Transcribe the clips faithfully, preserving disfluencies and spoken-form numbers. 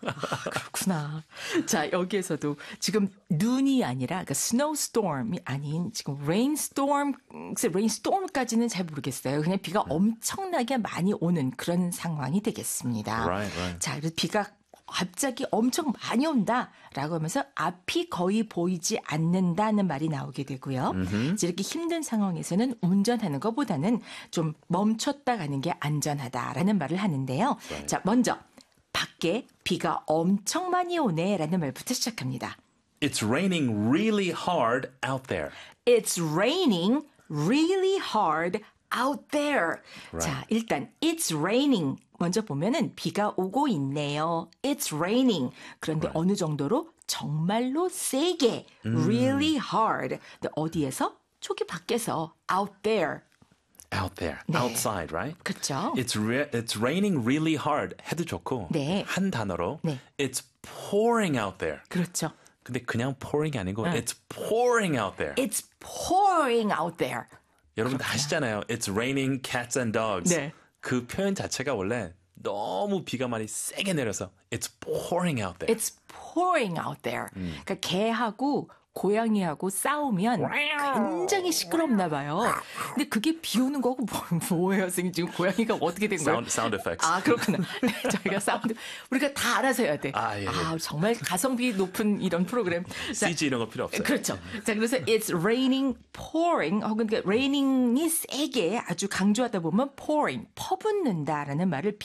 아, 그렇구나. 자, 여기에서도 지금 눈이 아니라 그러니까 snowstorm이 아닌 지금 rainstorm, rainstorm까지는 잘 모르겠어요. 그냥 비가 엄청나게 많이 오는 그런 상황이 되겠습니다. Right, right. 자, 그래서 비가 갑자기 엄청 많이 온다라고 하면서 앞이 거의 보이지 않는다는 말이 나오게 되고요. Mm-hmm. 이렇게 힘든 상황에서는 운전하는 것보다는 좀 멈췄다 가는 게 안전하다라는 말을 하는데요. Right. 자, 먼저 밖에 비가 엄청 많이 오네라는 말부터 시작합니다. It's raining really hard out there. It's raining really hard out there. Right. 자, 일단 it's raining 먼저 보면은 비가 오고 있네요. It's raining. 그런데 Right. 어느 정도로 정말로 세게 음. really hard. 근데 어디에서? 저기 밖에서 out there. Out there, 네. outside, right? 그렇죠. It's re- it's raining really hard. 해도 좋고 네. 한 단어로 네. It's pouring out there. 그렇죠. 근데 그냥 pouring이 아니고 응. It's pouring out there. It's pouring out there. 여러분 다 아시잖아요. It's raining cats and dogs. 네. 그 표현 자체가 원래 너무 비가 많이 세게 내려서 It's pouring out there. It's pouring out there. 음. 그러니까 개하고 고양이하고 싸우면 굉장히 시끄럽나 봐요. 근데 그게 비 오는 거고 뭐, 뭐예요, 선생님? 지금 고양이가 어떻게 된 거예요? Sound, sound effects. 아, 그렇구나. 네, 저희가 사운드 우리가 다 알아서 해야 돼. 아, 예, 예. 아, 정말 가성비 높은 이런 프로그램. 자, 씨지 이런 거 필요 없어요. 그렇죠. 자, 그래서 it's raining, pouring 혹은 그 raining이 세게 아주 강조하다 보면 pouring, 퍼붓는다라는 말을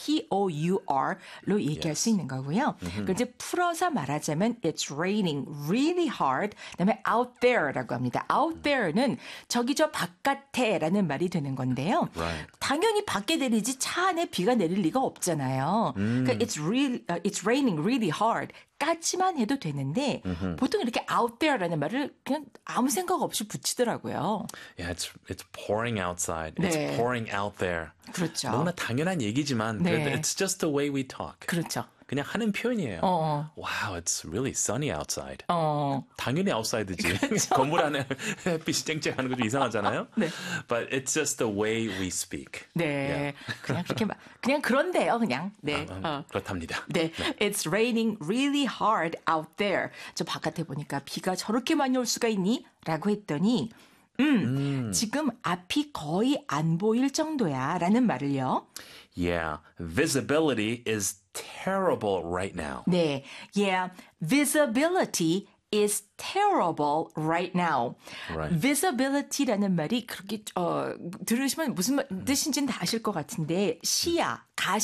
P-O-U-R로 얘기할 Yes. 수 있는 거고요. 그 이제 풀어서 말하자면 it's raining really hard. 그다음에 out there라고 합니다. out there는 저기 저 바깥에라는 말이 되는 건데요. Right. 당연히 밖에 내리지 차 안에 비가 내릴 리가 없잖아요. 그러니까 it's real, uh, it's raining really hard. 까지만 해도 되는데 음흠. 보통 이렇게 out there라는 말을 그냥 아무 생각 없이 붙이더라고요. Yeah, it's it's pouring outside. 네. It's pouring out there. 그렇죠. 너무나 당연한 얘기지만 네. 그래도 it's just the way we talk. 그렇죠. 그냥 하는 표현이에요. 어. Wow, it's really sunny outside. 어. 당연히 outside지. 건물 안에 햇빛이 쨍쨍하는 것도 이상하잖아요. 네. But it's just the way we speak. 네. Yeah. 그냥 그렇게 막 그냥 그런데요, 그냥. 네. 아, 어. 그렇답니다. 네. It's raining really hard out there. 저 바깥에 보니까 비가 저렇게 많이 올 수가 있니? 라고 했더니 음, 음. 지금 앞이 거의 안 보일 정도야 라는 말을요. Yeah, visibility is terrible right now. 네. Yeah, visibility is terrible right now. Right. visibility라는 말이 그렇게 어, 들으시면 무슨 말, 뜻인지는 다 아실 것 같은데 시야,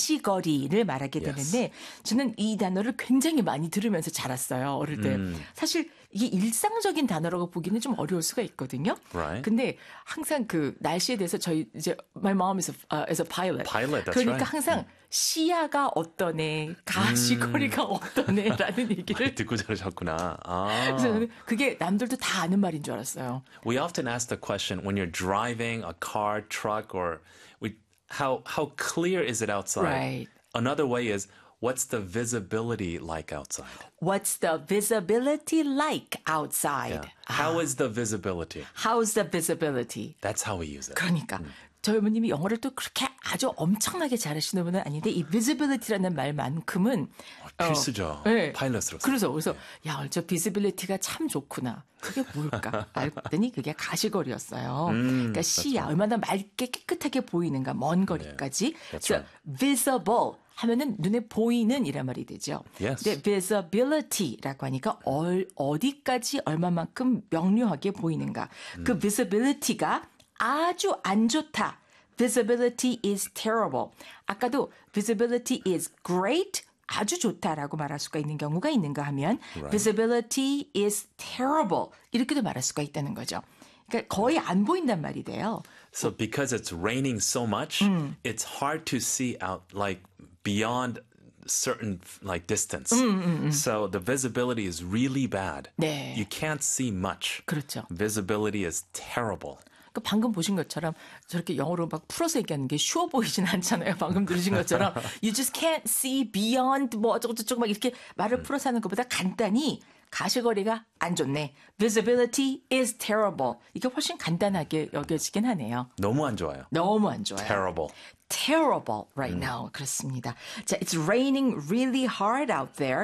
가시거리를 말하게 Yes. 되는데 저는 이 단어를 굉장히 많이 들으면서 자랐어요. 어릴 때. 음. 사실 이게 일상적인 단어라고 보기는 좀 어려울 수가 있거든요. Right. 근데 항상 그 날씨에 대해서 저희 이제 my mom is a, uh, is a pilot. Pilot, that's 그러니까 right. 항상 시야가 어떠네, 가시거리가 음. 어떠네라는 얘기를 듣고 자르셨구나. 아. 그래서 저는 그게 남들도 다 아는 말인 줄 알았어요. We often ask the question when you're driving a car, truck, or we, how how clear is it outside? Right. Another way is what's the visibility like outside? What's the visibility like outside? Yeah. How is the visibility? How's the visibility? That's how we use it. 그러니까 저희 어머님이 영어를 또 그렇게 아주 엄청나게 잘하시는 분은 아닌데 이 visibility라는 말만큼은 어, 필수죠. 어, 네. 파일럿으로서. 그래서 그래서 야, 저 visibility가 참 좋구나. 그게 뭘까? 알았더니 그게 가시거리였어요. 음, 그러니까 시야 right. 얼마나 맑게 깨끗하게 보이는가 먼 거리까지. That's 그래서 right. visible 하면은 눈에 보이는 이란 말이 되죠. Yes. 근데 visibility라고 하니까 얼, 어디까지 얼마만큼 명료하게 보이는가. 음. 그 visibility가 아주 안 좋다. Visibility is terrible. 아까도 visibility is great. 아주 좋다라고 말할 수가 있는 경우가 있는가 하면 Right. visibility is terrible. 이렇게도 말할 수가 있다는 거죠. 그러니까 거의 안 보인단 말이 돼요. So because it's raining so much, it's hard to see out like beyond certain like distance. So the visibility is really bad. 네. You can't see much. 그렇죠. Visibility is terrible. 그 방금 보신 것처럼 저렇게 영어로 막 풀어서 얘기하는 게 쉬워 보이진 않잖아요. 방금 들으신 것처럼 you just can't see beyond 뭐 어쩌고 저쩌고 막 이렇게 말을 풀어서 하는 것보다 간단히 가시거리가 안 좋네. Visibility is terrible. 이게 훨씬 간단하게 여겨지긴 하네요. 너무 안 좋아요. 너무 안 좋아요. Terrible. Terrible right now. 그렇습니다. 자, it's raining really hard out there.